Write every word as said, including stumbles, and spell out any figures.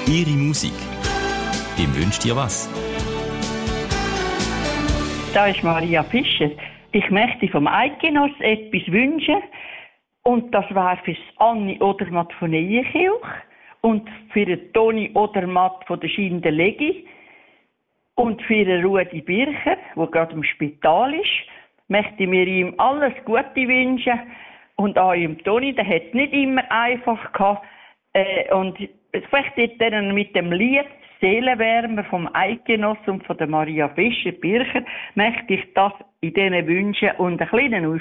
Ihre Musik. Wem wünscht ihr was? Da ist Maria Fischer. Ich möchte vom Eidgenoss etwas wünschen. Und das wäre für Anni Odermatt von Eienkirch und für den Toni Odermatt von der Schindelegi und für den Rudi Bircher, der gerade im Spital ist, möchte mir ihm alles Gute wünschen. Und auch ihm Toni, der hat es nicht immer einfach gehabt. Äh, und vielleicht dann mit dem Lied Seelenwärmer vom Eidgenoss und von der Maria Fischer Bircher möchte ich das in diesen wünschen und einen kleinen